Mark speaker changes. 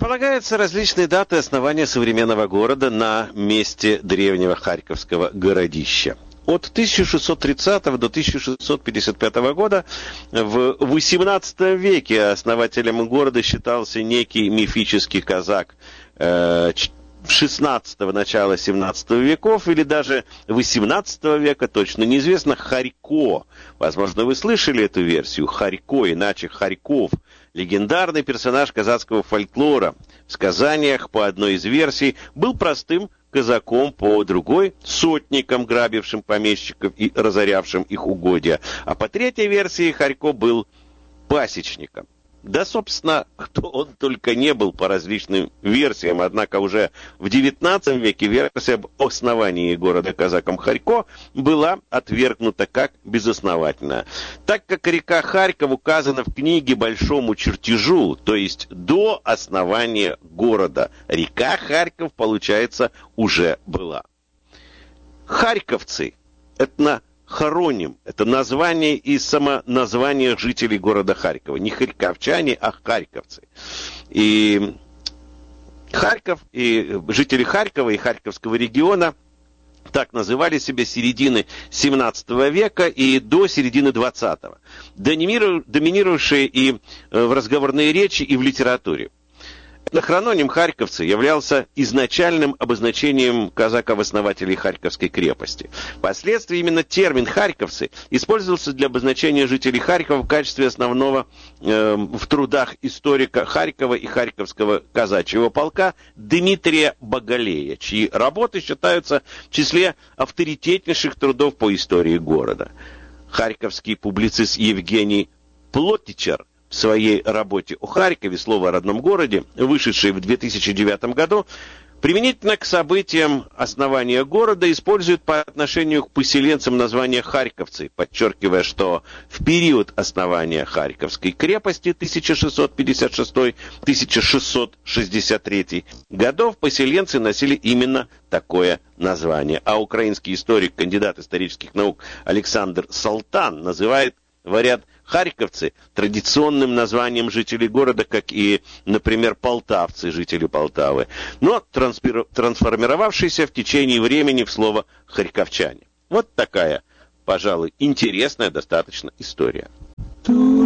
Speaker 1: Предполагаются различные даты основания современного города на месте древнего Харьковского городища. От 1630 до 1655 года в XVIII веке основателем города считался некий мифический казак XVI начала XVII веков или даже XVIII века, точно неизвестно, Харько. Возможно, вы слышали эту версию. Харько, иначе Харьков. Легендарный персонаж казацкого фольклора. В сказаниях, по одной из версий, был простым казаком, по другой — сотником, грабившим помещиков и разорявшим их угодья. А по третьей версии Харько был пасечником. Да, собственно, кто он только не был по различным версиям, однако уже в XIX веке версия об основании города казаком Харько была отвергнута как безосновательная. Так как река Харьков указана в книге большому чертежу, то есть до основания города, река Харьков, получается, уже была. Харьковцы — этнохороним, это название и самоназвание жителей города Харькова. Не харьковчане, а харьковцы. И Харьков, и жители Харькова и Харьковского региона так называли себя с середины 17 века и до середины 20-го, доминировавшие и в разговорной речи, и в литературе. Этнохроним «харьковцы» являлся изначальным обозначением казаков-основателей Харьковской крепости. Впоследствии именно термин «харьковцы» использовался для обозначения жителей Харькова в качестве основного в трудах историка Харькова и Харьковского казачьего полка Дмитрия Боголея, чьи работы считаются в числе авторитетнейших трудов по истории города. Харьковский публицист Евгений Плотичер в своей работе о Харькове, слово о родном городе, вышедшей в 2009 году, применительно к событиям основания города использует по отношению к поселенцам название «харьковцы», подчеркивая, что в период основания Харьковской крепости 1656-1663 годов поселенцы носили именно такое название. А украинский историк, кандидат исторических наук Александр Салтан называет вариант «харьковцы» традиционным названием жителей города, как и, например, полтавцы, жители Полтавы, но трансформировавшийся в течение времени в слово «харьковчане». Вот такая, пожалуй, интересная достаточно история.